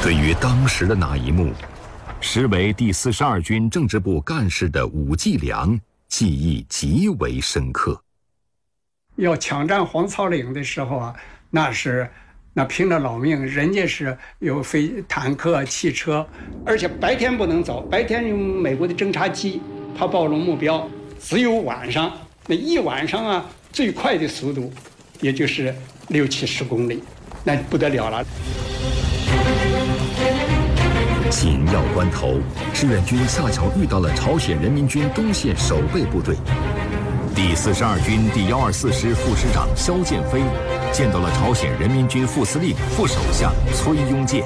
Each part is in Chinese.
对于当时的那一幕，实为第42军政治部干事的伍继良记忆极为深刻。 要抢占黄草岭的时候啊，那拼了老命，人家是有坦克、汽车，而且白天不能走，白天用美国的侦察机，怕暴露目标，只有晚上。那一晚上啊，最快的速度也就是60-70公里，那不得了了。 紧要关头，志愿军恰巧遇到了朝鲜人民军东线守备部队。第42军第124师副师长肖剑飞见到了朝鲜人民军副司令、副首相崔庸健。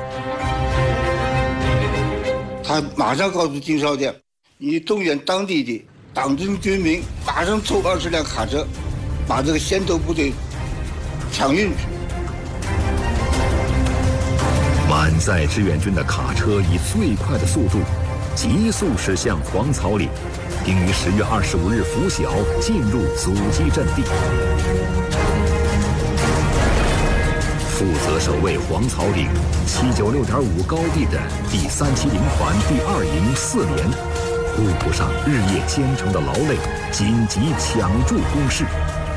他马上告诉金少将，你动员当地的党政军民，马上凑20辆卡车，把这个先头部队抢运去。 满载志愿军的卡车以最快的速度急速驶向黄草岭，并于10月25日拂晓进入阻击阵地。负责守卫黄草岭796.5高地的第370团第2营4连，顾不上日夜兼程的劳累，紧急抢筑工事。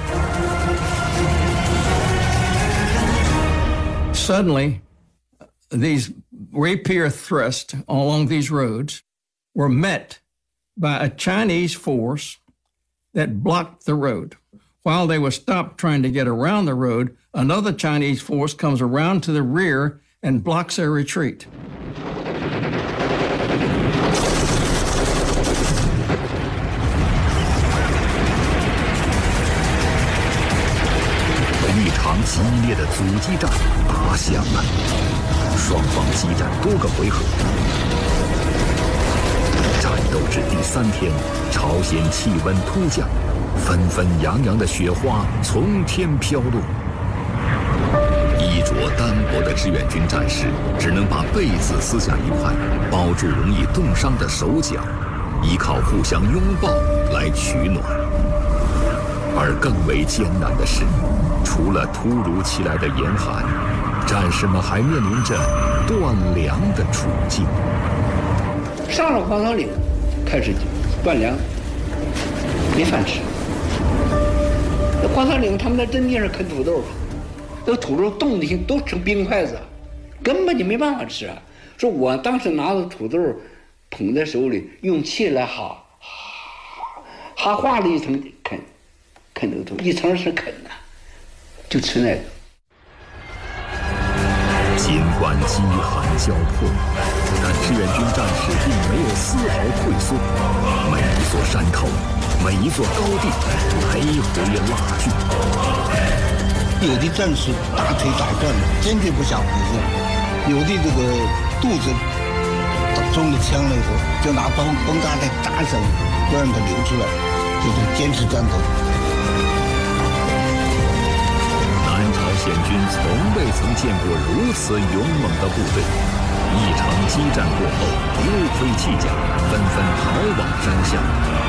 Suddenly, these rapier thrusts along these roads were met by a Chinese force that blocked the road. While they were stopped trying to get around the road, another Chinese force comes around to the rear and blocks their retreat. 一场激烈的阻击战打响了，双方激战多个回合。战斗至第3天，朝鲜气温突降，纷纷扬扬的雪花从天飘落。衣着单薄的志愿军战士只能把被子撕下一块，包住容易冻伤的手脚，依靠互相拥抱来取暖。而更为艰难的是，除了突如其来的严寒，战士们还面临着断粮的处境。 上了黄草岭，开始断粮，没饭吃。那黄草岭他们在阵地上啃土豆，那土豆冻的都成冰块子，根本就没办法吃啊。说我当时拿着土豆捧在手里，用气来哈化了一层啃这个土，一层是啃的，就吃那个。 尽管饥寒交迫，但志愿军战士并没有丝毫退缩，每一座山头，每一座高地，来回拉锯。 有的战士大腿打断了，坚决不下回复；有的这个肚子中了枪了以后，就拿绷带来扎上，不让它流出来，就是坚持战斗。 朝鲜军从未曾见过如此勇猛的部队，一场激战过后，丢盔弃甲，纷纷逃往山下。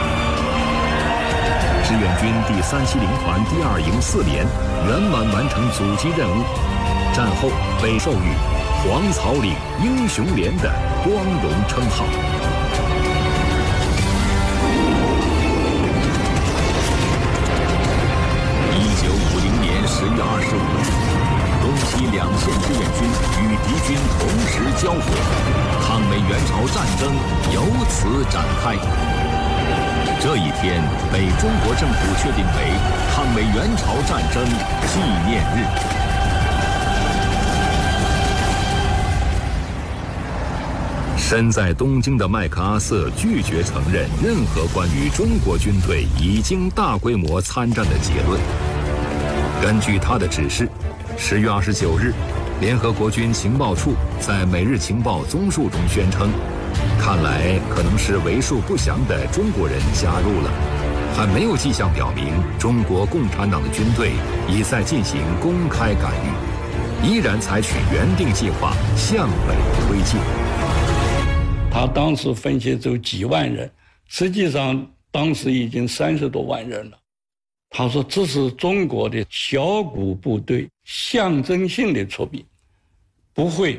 志愿军第370团第2营4连圆满完成阻击任务，战后被授予黄草岭英雄连的光荣称号。10月25日，东西2线志愿军与敌军同时交火，抗美援朝战争由此展开。这一天被中国政府确定为抗美援朝战争纪念日。身在东京的麦克阿瑟拒绝承认任何关于中国军队已经大规模参战的结论。根据他的指示，10月29日，联合国军情报处在每日情报综述中宣称，看来可能是为数不详的中国人加入了，还没有迹象表明中国共产党的军队已在进行公开干预，依然采取原定计划向北推进。 他当时分析走几万人，实际上当时已经30多万人了。他说这是中国的小股部队象征性的出兵，不会